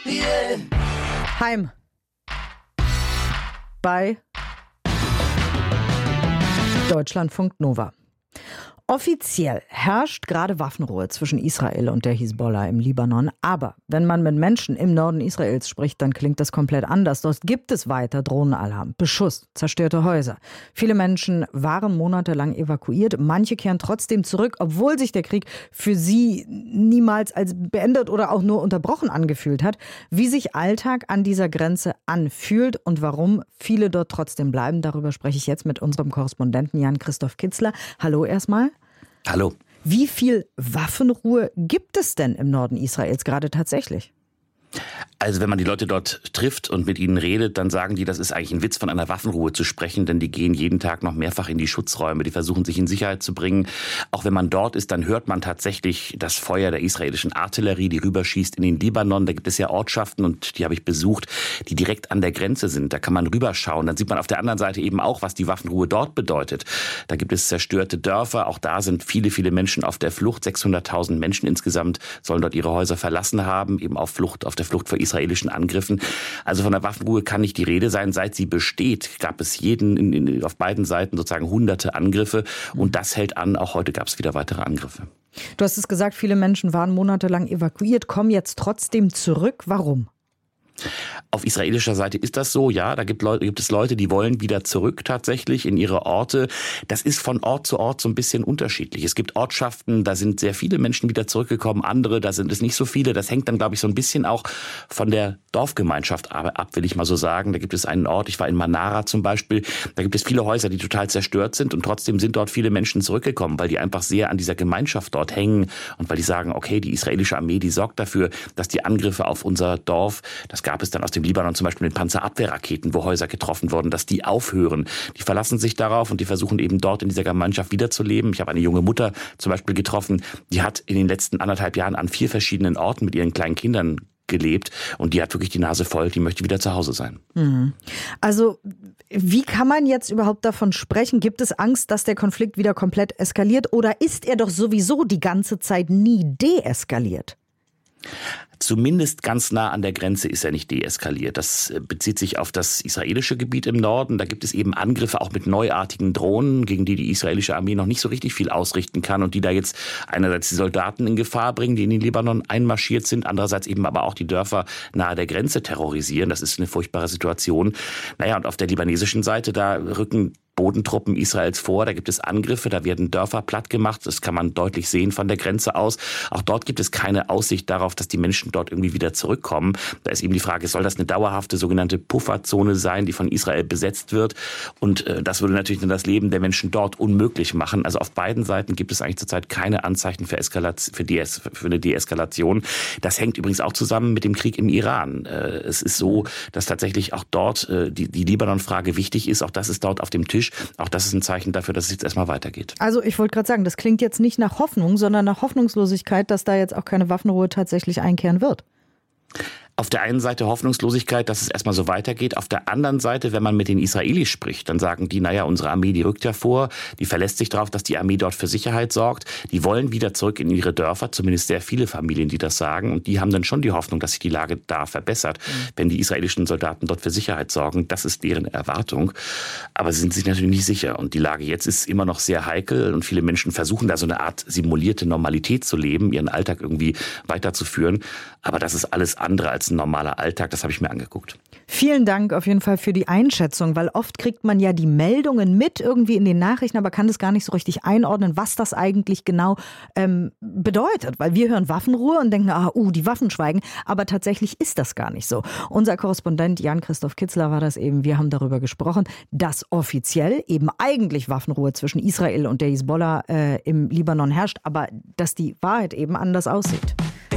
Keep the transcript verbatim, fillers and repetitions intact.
Yeah. Heim. Bei Deutschlandfunk Nova. Offiziell herrscht gerade Waffenruhe zwischen Israel und der Hisbollah im Libanon. Aber wenn man mit Menschen im Norden Israels spricht, dann klingt das komplett anders. Dort gibt es weiter Drohnenalarm, Beschuss, zerstörte Häuser. Viele Menschen waren monatelang evakuiert. Manche kehren trotzdem zurück, obwohl sich der Krieg für sie niemals als beendet oder auch nur unterbrochen angefühlt hat. Wie sich Alltag an dieser Grenze anfühlt und warum viele dort trotzdem bleiben, darüber spreche ich jetzt mit unserem Korrespondenten Jan-Christoph Kitzler. Hallo erstmal. Hallo. Wie viel Waffenruhe gibt es denn im Norden Israels gerade tatsächlich? Also wenn man die Leute dort trifft und mit ihnen redet, dann sagen die, das ist eigentlich ein Witz, von einer Waffenruhe zu sprechen, denn die gehen jeden Tag noch mehrfach in die Schutzräume, die versuchen sich in Sicherheit zu bringen. Auch wenn man dort ist, dann hört man tatsächlich das Feuer der israelischen Artillerie, die rüberschießt in den Libanon. Da gibt es ja Ortschaften, und die habe ich besucht, die direkt an der Grenze sind. Da kann man rüberschauen. Dann sieht man auf der anderen Seite eben auch, was die Waffenruhe dort bedeutet. Da gibt es zerstörte Dörfer. Auch da sind viele, viele Menschen auf der Flucht. sechshunderttausend Menschen insgesamt sollen dort ihre Häuser verlassen haben, eben auf Flucht, auf der Flucht vor israelischen Angriffen. Also von der Waffenruhe kann nicht die Rede sein. Seit sie besteht, gab es jeden in, in, auf beiden Seiten sozusagen hunderte Angriffe, und das hält an. Auch heute gab es wieder weitere Angriffe. Du hast es gesagt, viele Menschen waren monatelang evakuiert, kommen jetzt trotzdem zurück. Warum? Auf israelischer Seite ist das so, ja, da gibt, Leute, gibt es Leute, die wollen wieder zurück tatsächlich in ihre Orte. Das ist von Ort zu Ort so ein bisschen unterschiedlich. Es gibt Ortschaften, da sind sehr viele Menschen wieder zurückgekommen, andere, da sind es nicht so viele. Das hängt dann, glaube ich, so ein bisschen auch von der Dorfgemeinschaft ab, will ich mal so sagen. Da gibt es einen Ort, ich war in Manara zum Beispiel, da gibt es viele Häuser, die total zerstört sind, und trotzdem sind dort viele Menschen zurückgekommen, weil die einfach sehr an dieser Gemeinschaft dort hängen und weil die sagen, okay, die israelische Armee, die sorgt dafür, dass die Angriffe auf unser Dorf, das gab es dann aus dem Libanon zum Beispiel mit Panzerabwehrraketen, wo Häuser getroffen wurden, dass die aufhören. Die verlassen sich darauf und die versuchen eben dort in dieser Gemeinschaft wiederzuleben. Ich habe eine junge Mutter zum Beispiel getroffen, die hat in den letzten anderthalb Jahren an vier verschiedenen Orten mit ihren kleinen Kindern gelebt, und die hat wirklich die Nase voll, die möchte wieder zu Hause sein. Mhm. Also wie kann man jetzt überhaupt davon sprechen? Gibt es Angst, dass der Konflikt wieder komplett eskaliert, oder ist er doch sowieso die ganze Zeit nie deeskaliert? Zumindest ganz nah an der Grenze ist er nicht deeskaliert. Das bezieht sich auf das israelische Gebiet im Norden. Da gibt es eben Angriffe auch mit neuartigen Drohnen, gegen die die israelische Armee noch nicht so richtig viel ausrichten kann und die da jetzt einerseits die Soldaten in Gefahr bringen, die in den Libanon einmarschiert sind, andererseits eben aber auch die Dörfer nahe der Grenze terrorisieren. Das ist eine furchtbare Situation. Naja, und auf der libanesischen Seite, da rücken Bodentruppen Israels vor, da gibt es Angriffe, da werden Dörfer platt gemacht, das kann man deutlich sehen von der Grenze aus. Auch dort gibt es keine Aussicht darauf, dass die Menschen dort irgendwie wieder zurückkommen. Da ist eben die Frage, soll das eine dauerhafte sogenannte Pufferzone sein, die von Israel besetzt wird? Und äh, das würde natürlich dann das Leben der Menschen dort unmöglich machen. Also auf beiden Seiten gibt es eigentlich zurzeit keine Anzeichen für, Eskalation, für, Dees, für eine Deeskalation. Das hängt übrigens auch zusammen mit dem Krieg im Iran. Äh, es ist so, dass tatsächlich auch dort äh, die, die Libanon-Frage wichtig ist. Auch das ist dort auf dem Tisch. Auch das ist ein Zeichen dafür, dass es jetzt erstmal weitergeht. Also ich wollte gerade sagen, das klingt jetzt nicht nach Hoffnung, sondern nach Hoffnungslosigkeit, dass da jetzt auch keine Waffenruhe tatsächlich einkehren wird. Auf der einen Seite Hoffnungslosigkeit, dass es erstmal so weitergeht. Auf der anderen Seite, wenn man mit den Israelis spricht, dann sagen die, naja, unsere Armee, die rückt ja vor, die verlässt sich darauf, dass die Armee dort für Sicherheit sorgt. Die wollen wieder zurück in ihre Dörfer, zumindest sehr viele Familien, die das sagen. Und die haben dann schon die Hoffnung, dass sich die Lage da verbessert, mhm. wenn die israelischen Soldaten dort für Sicherheit sorgen. Das ist deren Erwartung. Aber sie sind sich natürlich nicht sicher. Und die Lage jetzt ist immer noch sehr heikel. Und viele Menschen versuchen da so eine Art simulierte Normalität zu leben, ihren Alltag irgendwie weiterzuführen. Aber das ist alles andere als ein normaler Alltag, das habe ich mir angeguckt. Vielen Dank auf jeden Fall für die Einschätzung, weil oft kriegt man ja die Meldungen mit irgendwie in den Nachrichten, aber kann das gar nicht so richtig einordnen, was das eigentlich genau ähm, bedeutet. Weil wir hören Waffenruhe und denken, ah, uh, die Waffen schweigen, aber tatsächlich ist das gar nicht so. Unser Korrespondent Jan-Christoph Kitzler war das eben, wir haben darüber gesprochen, dass offiziell eben eigentlich Waffenruhe zwischen Israel und der Hisbollah äh, im Libanon herrscht, aber dass die Wahrheit eben anders aussieht.